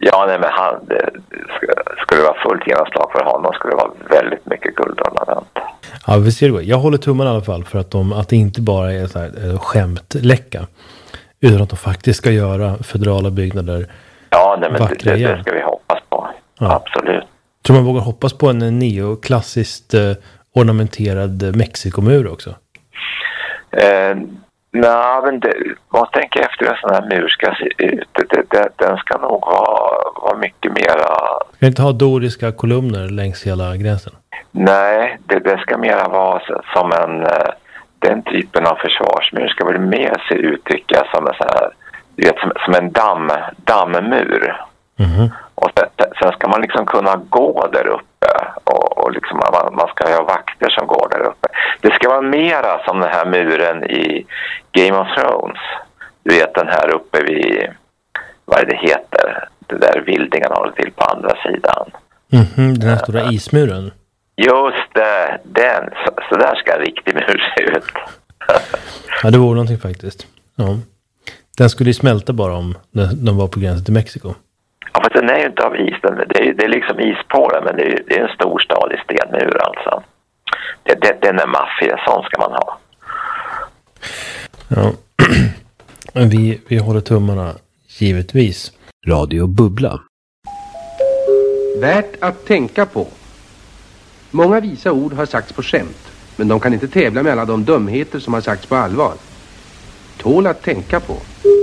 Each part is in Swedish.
Ja, nej, men det skulle vara fullt genomslag för honom. Skulle det vara väldigt mycket guldornament. Ja, vi ser det. Jag håller tummen i alla fall för att det inte bara är så här skämtläcka. Utan att de faktiskt ska göra federala byggnader. Ja, nej, men det ska vi hoppas på. Ja. Absolut. Tror man vågar hoppas på en neoklassiskt ornamenterad Mexikomur också? Nej, men vad tänker jag efter hur en sån här mur ska se ut? Den ska nog vara mycket mera... Ska inte ha doriska kolumner längs hela gränsen? Nej, det ska mera vara som den typen av försvarsmur ska väl mer se uttrycka som en sån här, du vet, som en dammur. Mm-hmm. Och sen ska man liksom kunna gå där uppe och liksom man ska ha vakter som går där uppe. Det ska vara mera som den här muren i Game of Thrones. Du vet, den här uppe vid, vad är det heter, det där vildingarna håller till på andra sidan. Mm-hmm, den här stora ismuren. Just det, den. Så där ska en riktig mur se ut. Ja, det vore någonting faktiskt. Ja. Den skulle ju smälta bara om den var på gränsen till Mexiko. Ja, för den är ju inte av is. Det är liksom is på den, men det är en stor stadig stenmur alltså. Den är maffig, sån ska man ha. Ja. Vi håller tummarna, givetvis. Radio Bubbla. Värt att tänka på. Många visa ord har sagts på skämt, men de kan inte tävla med alla de dumheter som har sagts på allvar. Tål att tänka på.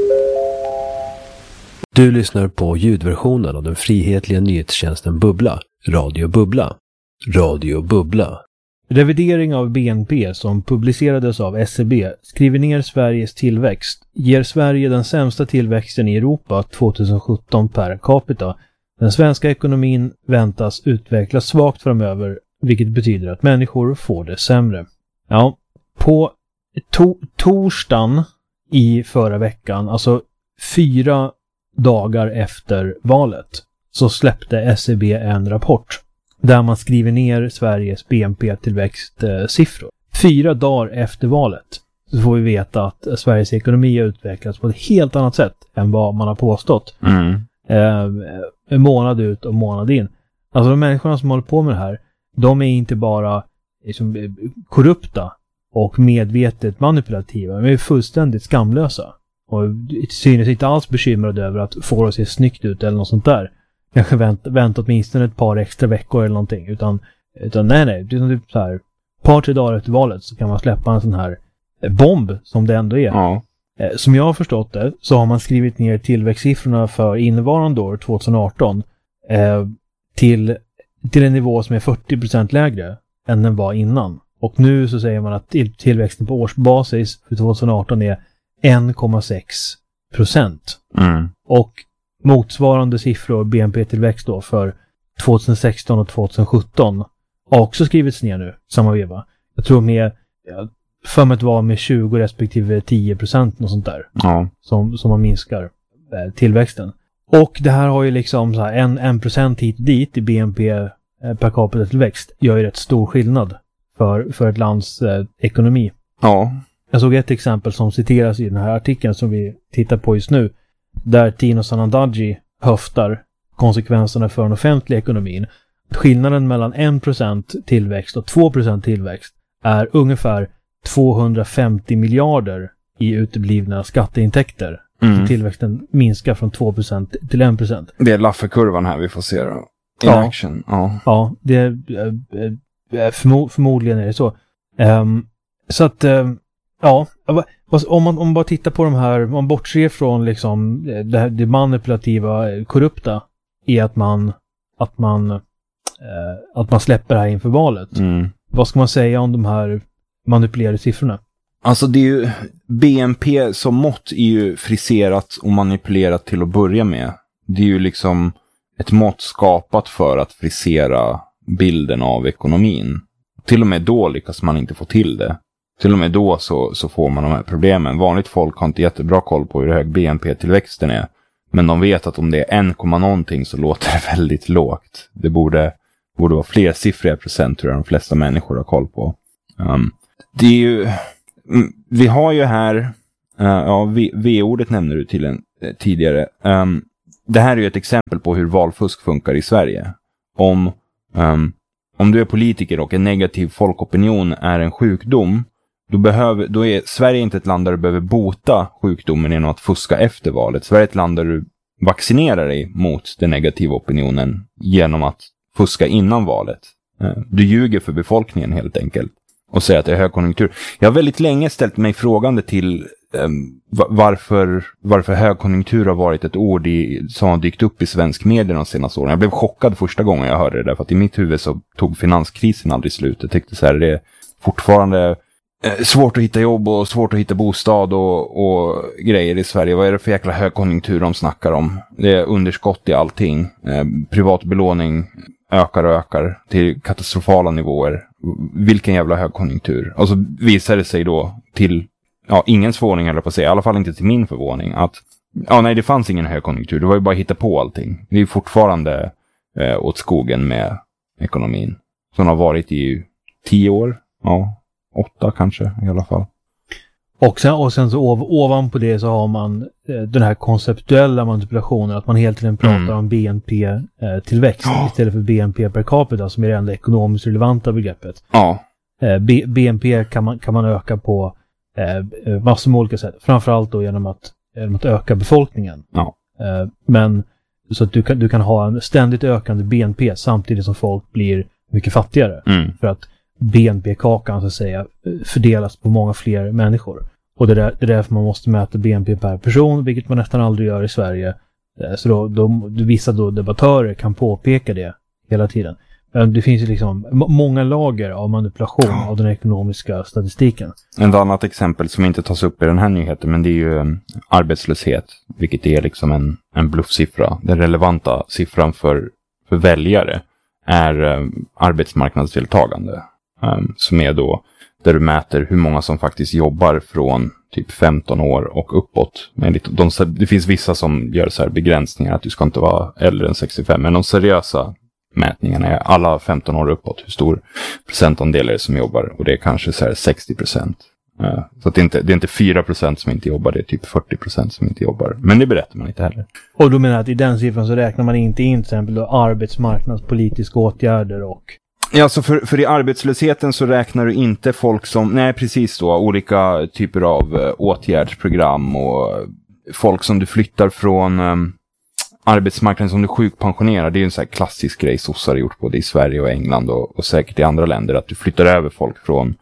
Du lyssnar på ljudversionen av den frihetliga nyhetstjänsten Bubbla. Radio Bubbla. Radio Bubbla. Revidering av BNP som publicerades av SCB skriver ner Sveriges tillväxt. Ger Sverige den sämsta tillväxten i Europa 2017 per capita. Den svenska ekonomin väntas utvecklas svagt framöver, vilket betyder att människor får det sämre. Ja, på torsdagen i förra veckan, alltså 4 dagar efter valet, så släppte SCB en rapport där man skriver ner Sveriges BNP-tillväxtsiffror. 4 dagar efter valet så får vi veta att Sveriges ekonomi har utvecklats på ett helt annat sätt än vad man har påstått. En månad ut och månad in. Alltså de människorna som håller på med det här, de är inte bara liksom korrupta och medvetet manipulativa, de är fullständigt skamlösa. Och synes inte alls bekymrad över att få det att se snyggt ut eller något sånt där. Kanske vänta åtminstone ett par extra veckor eller någonting. Utan nej. Det är typ så här, par 3 dagar efter valet så kan man släppa en sån här bomb som det ändå är. Ja. Som jag har förstått det så har man skrivit ner tillväxtsiffrorna för innevarande år 2018 till en nivå som är 40% lägre än den var innan. Och nu så säger man att tillväxten på årsbasis för 2018 är 1,6%. Och motsvarande siffror, BNP-tillväxt då, för 2016 och 2017 har också skrivits ner nu, samma veva. Jag tror för mig att det var med 20 respektive 10% och sånt där. Ja. Som man minskar tillväxten. Och det här har ju liksom så här 1% hit och dit i BNP per capita tillväxt gör ju rätt stor skillnad för ett lands ekonomi. Ja. Jag såg ett exempel som citeras i den här artikeln som vi tittar på just nu, där Tino Sanandaji höftar konsekvenserna för den offentliga ekonomin. Skillnaden mellan 1% tillväxt och 2% tillväxt är ungefär 250 miljarder i uteblivna skatteintäkter. Så tillväxten minskar från 2% till 1%. Det är Laffer-kurvan här vi får se då. In action. Ja, det är förmodligen är det så. Så att ja, om man bara tittar på de här, om man bortser från liksom det manipulativa, korrupta i att man släpper det här inför valet. Vad ska man säga om de här manipulerade siffrorna? Alltså det är ju, BNP som mått är ju friserat och manipulerat till att börja med. Det är ju liksom ett mått skapat för att frisera bilden av ekonomin. Till och med då lyckas man inte få till det. Till och med då så får man de här problemen. Vanligt folk har inte jättebra koll på hur hög BNP-tillväxten är. Men de vet att om det är 1, någonting så låter det väldigt lågt. Det borde vara flersiffriga procent tror jag de flesta människor har koll på. Det är ju, vi har ju här, V-ordet nämner du till tidigare. det här är ju ett exempel på hur valfusk funkar i Sverige. Om du är politiker och en negativ folkopinion är en sjukdom, då är Sverige inte ett land där du behöver bota sjukdomen genom att fuska efter valet. Sverige är ett land där du vaccinerar dig mot den negativa opinionen genom att fuska innan valet. Du ljuger för befolkningen helt enkelt och säger att det är högkonjunktur. Jag har väldigt länge ställt mig frågande till varför högkonjunktur har varit ett ord som har dykt upp i svensk media de senaste åren. Jag blev chockad första gången jag hörde det där, för att i mitt huvud så tog finanskrisen aldrig slut. Jag tyckte så här, det är fortfarande svårt att hitta jobb och svårt att hitta bostad och grejer i Sverige. Vad är det för jäkla högkonjunktur de snackar om? Det är underskott i allting. Privat belåning ökar och ökar till katastrofala nivåer. Vilken jävla högkonjunktur. Och så visar det sig då till ingens förvåning, eller på att säga, i alla fall inte till min förvåning, att det fanns ingen högkonjunktur. Det var ju bara att hitta på allting. Det är fortfarande åt skogen med ekonomin. Som har varit i 10 år. 8 kanske i alla fall. Och sen så ovanpå det så har man den här konceptuella manipulationen, att man hela tiden pratar om BNP-tillväxt istället för BNP per capita, som är det enda ekonomiskt relevanta begreppet. BNP kan man öka på massor med olika sätt. Framförallt då genom att öka befolkningen. Men så att du kan ha en ständigt ökande BNP samtidigt som folk blir mycket fattigare. För att BNP-kakan så att säga fördelas på många fler människor. Och det är därför man måste mäta BNP per person, vilket man nästan aldrig gör i Sverige. Så vissa debattörer kan påpeka det hela tiden. Men det finns ju liksom många lager av manipulation av den ekonomiska statistiken. Ett annat exempel som inte tas upp i den här nyheten, men det är ju arbetslöshet, vilket är liksom en bluffsiffra. Den relevanta siffran för väljare är arbetsmarknadsdeltagande. Som är då där du mäter hur många som faktiskt jobbar från typ 15 år och uppåt. Det finns vissa som gör så här begränsningar att du ska inte vara äldre än 65. Men de seriösa mätningarna är alla 15 år uppåt. Hur stor procentandel är det som jobbar? Och det är kanske så här 60%. Så att det är inte 4% som inte jobbar, det är typ 40% som inte jobbar. Men det berättar man inte heller. Och då menar jag att i den siffran så räknar man inte in till exempel då arbetsmarknadspolitiska åtgärder och... Ja, så för i arbetslösheten så räknar du inte folk som... Nej, precis då. Olika typer av åtgärdsprogram och folk som du flyttar från arbetsmarknaden som du sjukpensionerar. Det är ju en sån här klassisk grej sossar har gjort både i Sverige och England och säkert i andra länder. Att du flyttar över folk från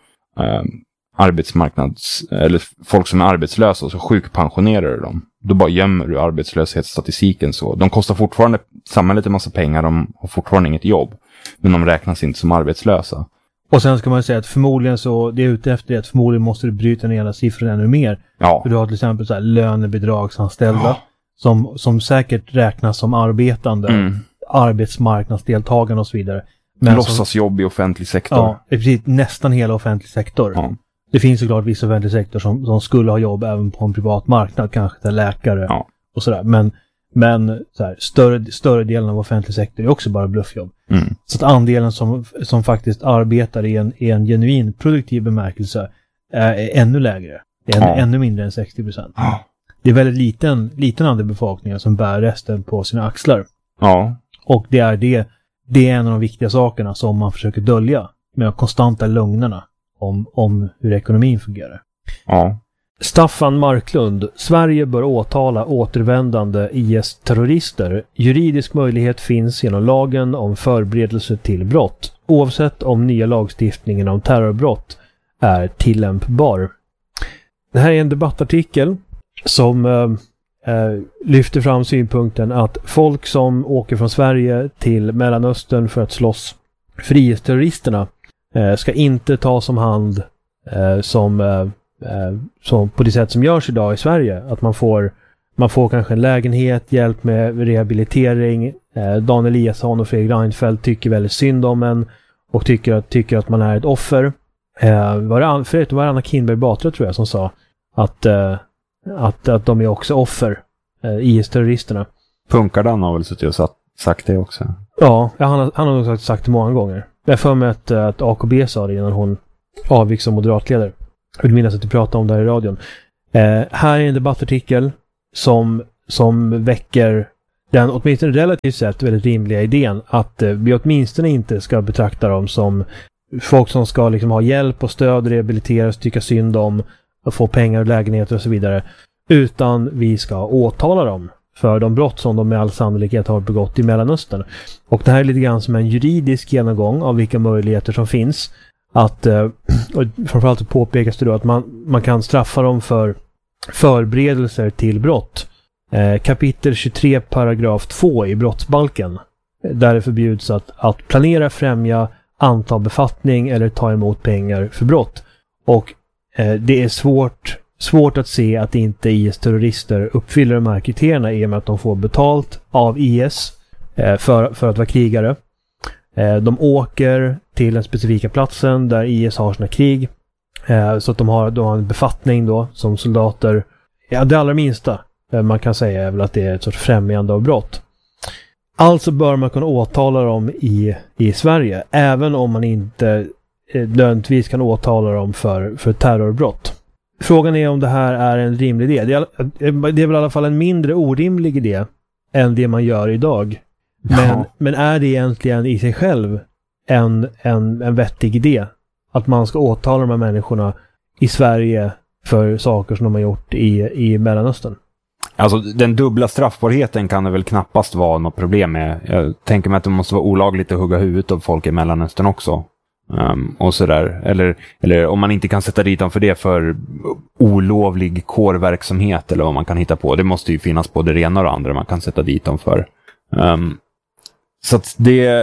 eller folk som är arbetslösa och så sjukpensionerar du dem. Då bara gömmer du arbetslöshetsstatistiken så. De kostar fortfarande samhället en massa pengar, de har fortfarande inget jobb. Men de räknas inte som arbetslösa. Och sen ska man säga att förmodligen så, det är ute efter det att förmodligen måste du bryta ner hela siffran ännu mer. För du har till exempel så här lönebidragsanställda som säkert räknas som arbetande, arbetsmarknadsdeltagande och så vidare. Men låtsasjobb i offentlig sektor. Ja, precis, nästan hela offentlig sektor. Ja. Det finns såklart vissa offentlig sektor som skulle ha jobb även på en privat marknad, kanske till läkare och sådär. Men så här, större delen av offentlig sektor är också bara bluffjobb. Så att andelen som faktiskt arbetar i en genuin produktiv bemärkelse är ännu lägre. Det är ännu mindre än 60%. Det är väldigt liten andel befolkningen som bär resten på sina axlar. Och det är en av de viktiga sakerna som man försöker dölja med de konstanta lögnerna om hur ekonomin fungerar. Staffan Marklund. Sverige bör åtala återvändande IS-terrorister. Juridisk möjlighet finns genom lagen om förberedelse till brott, oavsett om nya lagstiftningen om terrorbrott är tillämpbar. Det här är en debattartikel som lyfter fram synpunkten att folk som åker från Sverige till Mellanöstern för att slåss för IS-terroristerna ska inte tas om hand som på det sätt som görs idag i Sverige. Att man får kanske en lägenhet, hjälp med rehabilitering. Dan Eliasson och Fredrik Reinfeldt tycker väldigt synd om en och tycker att man är ett offer. Var Anna Kinberg Batra tror jag som sa att de är också offer, IS-terroristerna. Punkardan har väl suttit och sagt det också. Ja, han har nog sagt det många gånger. Jag för mig att AKB sa det innan hon avgick som moderatledare. Jag vill minnas att du pratade om det här i radion. Här är en debattartikel som väcker den åtminstone relativt sett väldigt rimliga idén att vi åtminstone inte ska betrakta dem som folk som ska liksom ha hjälp och stöd, rehabiliteras, tycka synd om, få pengar och lägenheter och så vidare, utan vi ska åtala dem för de brott som de med all sannolikhet har begått i Mellanöstern. Och det här är lite grann som en juridisk genomgång av vilka möjligheter som finns. Att, och framförallt påpekas det då att man kan straffa dem för förberedelser till brott. Kapitel 23 paragraf 2 i brottsbalken. Där det förbjuds att planera, främja, anta befattning eller ta emot pengar för brott. Och det är svårt att se att inte IS-terrorister uppfyller de här kriterierna i och med att de får betalt av IS för att vara krigare. De åker till den specifika platsen där IS har sina krig. Så att de har en befattning då som soldater. Ja, det allra minsta man kan säga är väl att det är ett sorts främjande av brott. Alltså bör man kunna åtala dem i Sverige, även om man inte nödvändigtvis kan åtala dem för terrorbrott. Frågan är om det här är en rimlig idé. Det är väl i alla fall en mindre orimlig idé än det man gör idag. Men är det egentligen i sig själv en vettig idé att man ska åtala de här människorna i Sverige för saker som de har gjort i Mellanöstern? Alltså den dubbla straffbarheten kan det väl knappast vara något problem med. Jag tänker mig att det måste vara olagligt att hugga huvudet av folk i Mellanöstern också. Och sådär. Eller om man inte kan sätta dit dem för det för olovlig kårverksamhet eller vad man kan hitta på. Det måste ju finnas både det ena och det andra man kan sätta dit dem för. Så att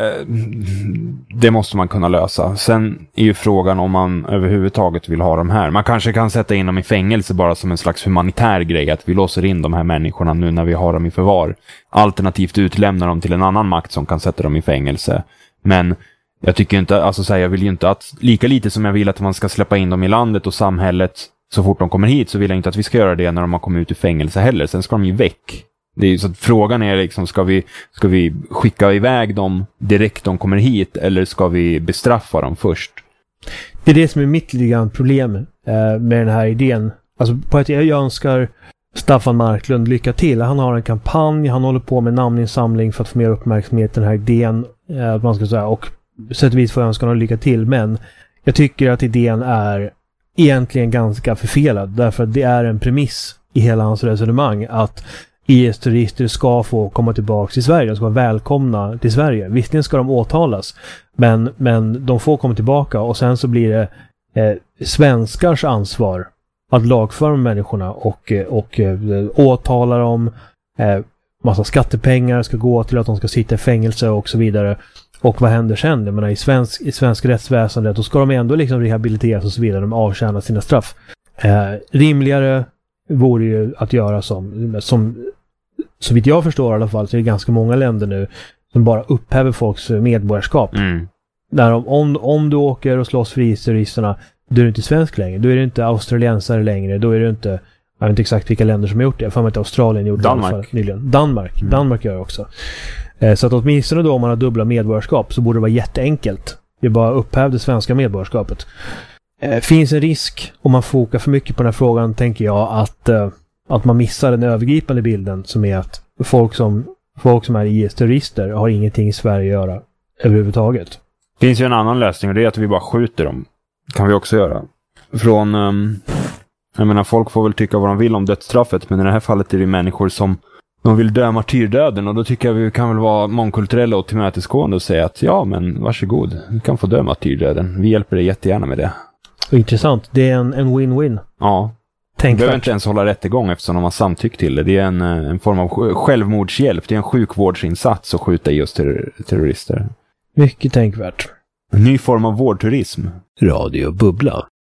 det måste man kunna lösa. Sen är ju frågan om man överhuvudtaget vill ha dem här. Man kanske kan sätta in dem i fängelse bara som en slags humanitär grej. Att vi låser in de här människorna nu när vi har dem i förvar. Alternativt utlämnar dem till en annan makt som kan sätta dem i fängelse. Men jag tycker inte, alltså så här, jag vill ju inte att, lika lite som jag vill att man ska släppa in dem i landet och samhället så fort de kommer hit, så vill jag inte att vi ska göra det när de har kommit ut ur fängelse heller. Sen ska de ju väck. Det är ju så att frågan är liksom, ska vi skicka iväg dem direkt de kommer hit eller ska vi bestraffa dem först? Det är det som är mitt lite grann problem med den här idén. Alltså på att jag önskar Staffan Marklund lycka till. Han har en kampanj, han håller på med namninsamling för att få mer uppmärksamhet till den här idén. Man ska säga, och sätt och vis får jag önska honom lycka till, men jag tycker att idén är egentligen ganska förfelad, därför att det är en premiss i hela hans resonemang att IS-terrorister ska få komma tillbaka till Sverige, de ska vara välkomna till Sverige. Visserligen ska de åtalas, men de får komma tillbaka och sen så blir det svenskars ansvar att lagföra människorna och åtala dem. Massa skattepengar ska gå till att de ska sitta i fängelse och så vidare. Och vad händer sen? Jag menar, i svensk rättsväsendet då ska de ändå liksom rehabiliteras och så vidare. De avtjänar sina straff. Rimligare vore ju att göra som så vitt jag förstår i alla fall, så är det ganska många länder nu som bara upphäver folks medborgarskap. Där om du åker och slåss för IS-terroristerna, då är du inte svensk längre. Då är du inte australiensare längre. Då är du inte, jag vet inte exakt vilka länder som har gjort det. Jag får mig att Australien gjorde det i alla fall nyligen. Danmark gör det också. Så att åtminstone då om man har dubbla medborgarskap så borde det vara jätteenkelt. Det är bara upphäv det svenska medborgarskapet. Finns en risk om man fokar för mycket på den här frågan, tänker jag, att man missar den övergripande bilden som är att folk som är IS-terrorister har ingenting i Sverige att göra överhuvudtaget. Det finns ju en annan lösning och det är att vi bara skjuter dem. Det kan vi också göra. Jag menar, folk får väl tycka vad de vill om dödsstraffet, men i det här fallet är det människor som de vill dö martyrdöden, och då tycker jag vi kan väl vara mångkulturella och tillmötesgående och säga att ja, men varsågod, du kan få dö martyrdöden. Vi hjälper dig jättegärna med det. Intressant, det är en win-win. Ja. Du behöver inte ens hålla rättegång eftersom de har samtyckt till det. Det är en form av självmordshjälp. Det är en sjukvårdsinsats att skjuta i oss terrorister. Mycket tänkvärt. En ny form av vårdturism. Radio Bubbla.